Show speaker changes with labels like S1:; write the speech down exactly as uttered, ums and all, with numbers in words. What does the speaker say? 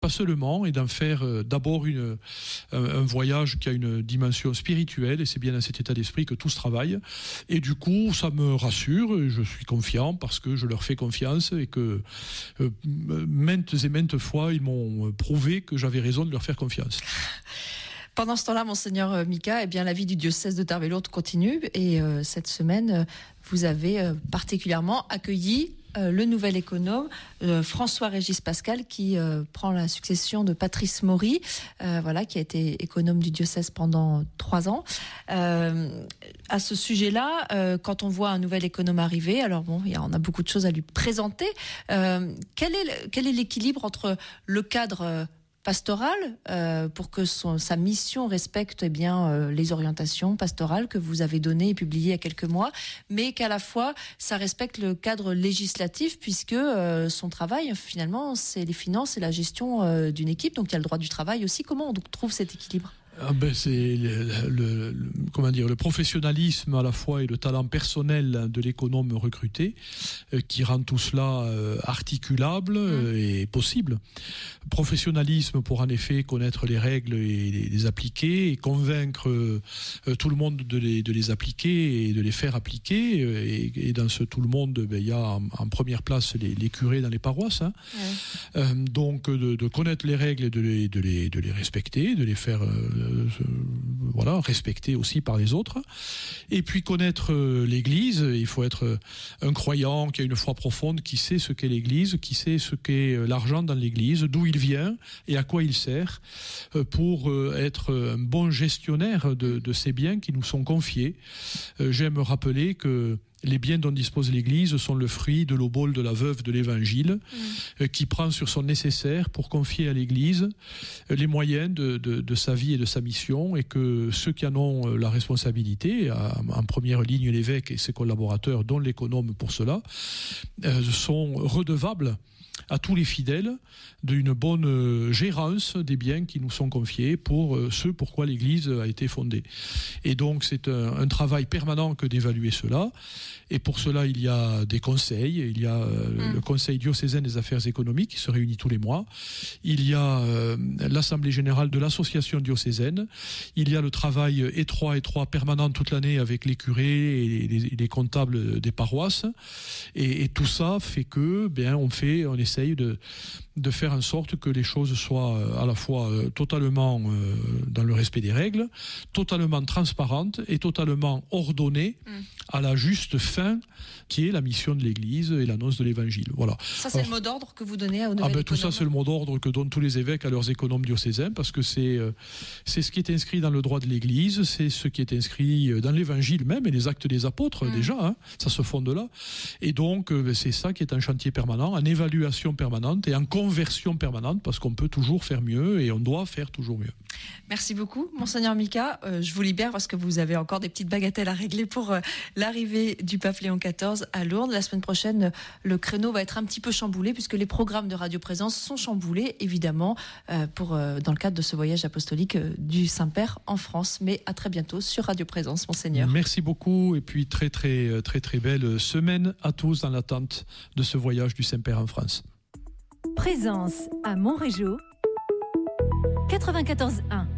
S1: pas seulement, et d'en faire euh, d'abord une, un, un voyage qui a une dimension spirituelle, et c'est bien dans cet état d'esprit que tout se travaille. Et du coup, ça me rassure, et je suis confiant parce que je leur fais confiance et que euh, maintes et maintes fois, ils m'ont prouvé que j'avais raison de leur faire confiance.
S2: Pendant ce temps-là, Monseigneur Mika, eh bien, la vie du diocèse de Tarbes-Lourdes continue, et euh, cette semaine, vous avez euh, particulièrement accueilli Euh, le nouvel économe euh, François-Régis Pascal qui euh, prend la succession de Patrice Maury, euh, voilà, qui a été économe du diocèse pendant trois ans. Euh, à ce sujet-là, euh, quand on voit un nouvel économe arriver, alors bon, il y a, on a beaucoup de choses à lui présenter. Euh, quel est, quel est l'équilibre entre le cadre euh, pastoral euh, pour que son, sa mission respecte eh bien euh, les orientations pastorales que vous avez données et publiées il y a quelques mois, mais qu'à la fois ça respecte le cadre législatif puisque euh, son travail finalement c'est les finances et la gestion euh, d'une équipe, donc il y a le droit du travail aussi. Comment on trouve cet équilibre ?
S1: Ah ben c'est le, le, le, comment dire, le professionnalisme à la fois et le talent personnel de l'économe recruté euh, qui rend tout cela euh, articulable euh, et possible. Professionnalisme pour en effet connaître les règles et les, les appliquer et convaincre euh, tout le monde de les, de les appliquer et de les faire appliquer. Et, et dans ce tout le monde, ben, il y a en, en première place les, les curés dans les paroisses. Hein. Ouais. Euh, donc de, de connaître les règles et de les, de les, de les respecter, de les faire... Euh, Euh, voilà, respecté aussi par les autres. Et puis connaître euh, l'Église, il faut être euh, un croyant qui a une foi profonde, qui sait ce qu'est l'Église, qui sait ce qu'est euh, l'argent dans l'Église, d'où il vient et à quoi il sert, euh, pour euh, être un bon gestionnaire de, de ces biens qui nous sont confiés. Euh, j'aime rappeler que les biens dont dispose l'Église sont le fruit de l'obole de la veuve de l'Évangile, mmh. euh, qui prend sur son nécessaire pour confier à l'Église euh, les moyens de, de, de sa vie et de sa mission, et que ceux qui en ont euh, la responsabilité, à, en première ligne l'évêque et ses collaborateurs, dont l'économe pour cela, euh, sont redevables à tous les fidèles d'une bonne gérance des biens qui nous sont confiés pour ce pourquoi l'Église a été fondée. Et donc c'est un, un travail permanent que d'évaluer cela. Et pour cela, il y a des conseils. Il y a mmh. le Conseil diocésain des affaires économiques qui se réunit tous les mois. Il y a euh, l'Assemblée générale de l'association diocésaine. Il y a le travail étroit, étroit, permanent toute l'année avec les curés et les, les comptables des paroisses. Et, et tout ça fait que, bien, on fait, on essaye de, de faire en sorte que les choses soient à la fois euh, totalement euh, dans le respect des règles, totalement transparentes et totalement ordonnées mmh. à la juste fin qui est la mission de l'Église et l'annonce de l'Évangile. Voilà.
S2: Ça, c'est Alors, le mot d'ordre que vous donnez aux
S1: ah ben, Tout ça, c'est le mot d'ordre que donnent tous les évêques à leurs économes diocésains, parce que c'est, euh, c'est ce qui est inscrit dans le droit de l'Église, c'est ce qui est inscrit dans l'Évangile même et les actes des apôtres mmh. déjà, hein, ça se fonde là. Et donc, euh, c'est ça qui est un chantier permanent, en évaluation permanente et en conversion permanente, parce qu'on peut toujours faire mieux et on doit faire toujours mieux.
S2: Merci beaucoup, Monseigneur Mika. Euh, je vous libère parce que vous avez encore des petites bagatelles à régler pour euh, l'arrivée du pape Léon quatorze à Lourdes. La semaine prochaine, le créneau va être un petit peu chamboulé puisque les programmes de Radio Présence sont chamboulés, évidemment, euh, pour, euh, dans le cadre de ce voyage apostolique euh, du Saint-Père en France. Mais à très bientôt sur Radio Présence, Monseigneur.
S1: Merci beaucoup et puis très, très, très, très belle semaine à tous dans l'attente de ce voyage du Saint-Père en France.
S3: Présence à Montrégeau, quatre-vingt-quatorze un.